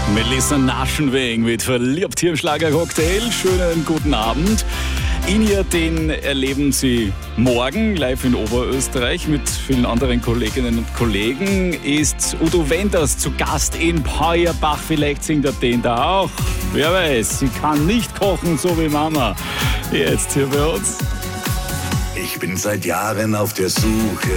Melissa Naschenweng mit Verliebt hier im Schlagercocktail. Schönen guten Abend. In ihr, den erleben Sie morgen live in Oberösterreich mit vielen anderen Kolleginnen und Kollegen. Ist Udo Wenders zu Gast in Peuerbach. Vielleicht singt er den da auch. Wer weiß, sie kann nicht kochen, so wie Mama. Jetzt hier bei uns. Ich bin seit Jahren auf der Suche